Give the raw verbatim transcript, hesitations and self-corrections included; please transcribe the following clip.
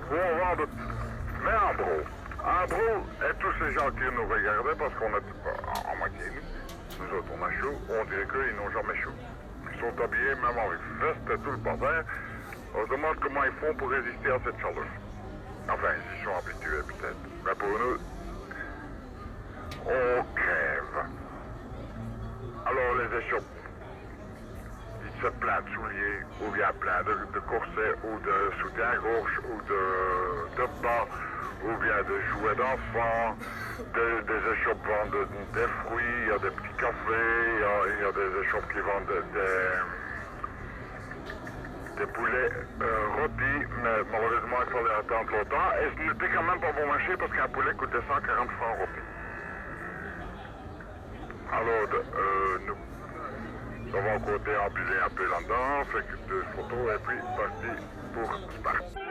où on vend de... Mais en gros, en gros, et tous ces gens qui nous regardaient, parce qu'on a en, en moitié nous, nous autres on a chaud, on dirait qu'ils n'ont jamais chaud. Ils sont habillés même avec veste et tout le bordel. On se demande comment ils font pour résister à cette chaleur. Enfin, ils y sont habitués peut-être. Mais pour nous, on crève. Alors les échoppes, ils se plein de souliers, ou bien plein de, de corsets, ou de soutien-gorge, ou de, de bas, ou bien de jouets d'enfants, des, des échoppes vendent des fruits, il y a des petits cafés, il y a, il y a des échoppes qui vendent des, des poulets euh, rôtis, mais malheureusement il fallait attendre longtemps, et ce n'était quand même pas bon marché parce qu'un poulet coûtait cent quarante francs rôti. Alors, euh, nous, nous avons encore déambulé un peu là-dedans, fait que deux photos, et puis parti pour Sparte.